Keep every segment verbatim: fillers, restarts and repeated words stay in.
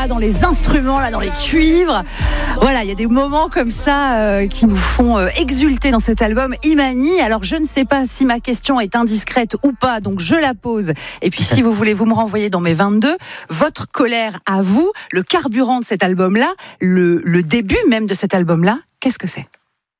voix, dans les instruments, là, dans les cuivres. Voilà, il y a des moments comme ça euh, qui nous font euh, exulter dans cet album Imani. Alors, je ne sais pas si ma question est indiscrète ou pas, donc je la pose. Et puis, si vous voulez, vous me renvoyez dans mes vingt-deux. Votre colère à vous, le carburant de cet album-là, le, le début même de cet album-là, qu'est-ce que c'est ?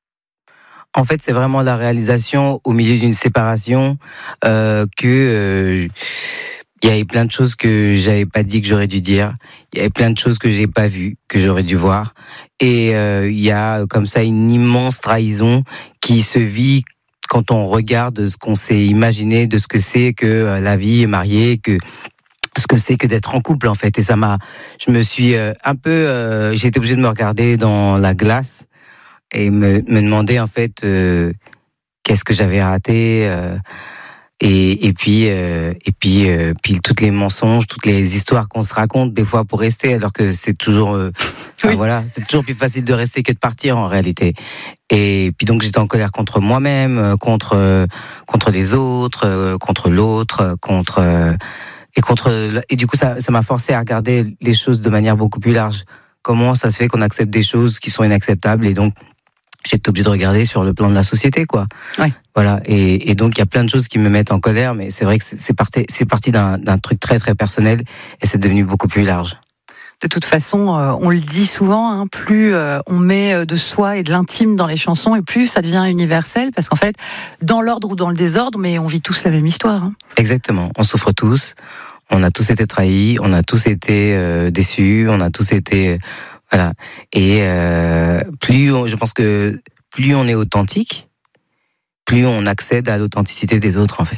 En fait, c'est vraiment la réalisation au milieu d'une séparation euh, que euh, il y avait plein de choses que j'avais pas dit que j'aurais dû dire. Il y avait plein de choses que j'ai pas vues que j'aurais dû voir. Et euh, il y a comme ça une immense trahison qui se vit quand on regarde ce qu'on s'est imaginé de ce que c'est que euh, la vie mariée, que ce que c'est que d'être en couple en fait. Et ça m'a, je me suis euh, un peu, euh, j'ai été obligé de me regarder dans la glace et me, me demander en fait euh, qu'est-ce que j'avais raté euh, et, et puis euh, et puis euh, puis toutes les mensonges, toutes les histoires qu'on se raconte des fois pour rester, alors que c'est toujours euh, oui. enfin, voilà, c'est toujours plus facile de rester que de partir en réalité. Et puis donc j'étais en colère contre moi-même, contre euh, contre les autres, euh, contre l'autre, contre euh, et contre et du coup ça ça m'a forcé à regarder les choses de manière beaucoup plus large. Comment ça se fait qu'on accepte des choses qui sont inacceptables, et donc j'ai été obligé de regarder sur le plan de la société, quoi. Ouais. Voilà. Et, et donc il y a plein de choses qui me mettent en colère, mais c'est vrai que c'est, c'est parti, c'est parti d'un, d'un truc très très personnel, et c'est devenu beaucoup plus large. De toute façon, euh, on le dit souvent, hein, plus euh, on met de soi et de l'intime dans les chansons, et plus ça devient universel, parce qu'en fait, dans l'ordre ou dans le désordre, mais on vit tous la même histoire. Hein. Exactement. On souffre tous. On a tous été trahis. On a tous été euh, déçus. On a tous été Voilà. Et euh, plus on, je pense que plus on est authentique, plus on accède à l'authenticité des autres, en fait.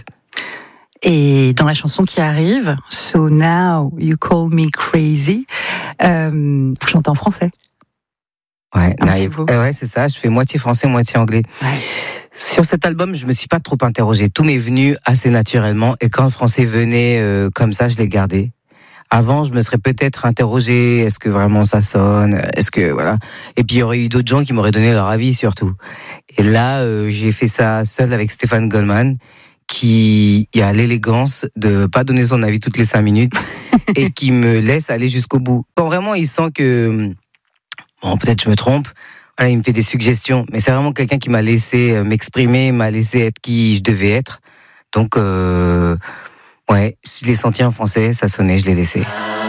Et dans la chanson qui arrive, So Now You Call Me Crazy, euh, vous chantez en français. Ouais, Un petit naïf. peu. Euh, ouais, c'est ça. Je fais moitié français, moitié anglais. Ouais. Sur cet album, je me suis pas trop interrogé. Tout m'est venu assez naturellement. Et quand le français venait euh, comme ça, je l'ai gardé. Avant, je me serais peut-être interrogé, est-ce que vraiment ça sonne, est-ce que voilà. Et puis il y aurait eu d'autres gens qui m'auraient donné leur avis surtout. Et là, euh, j'ai fait ça seul avec Stéphane Goldman, qui a l'élégance de pas donner son avis toutes les cinq minutes et qui me laisse aller jusqu'au bout. Quand vraiment il sent que bon, peut-être je me trompe, voilà, il me fait des suggestions, mais c'est vraiment quelqu'un qui m'a laissé m'exprimer, m'a laissé être qui je devais être. Donc euh, ouais, je l'ai senti en français, ça sonnait, je l'ai laissé.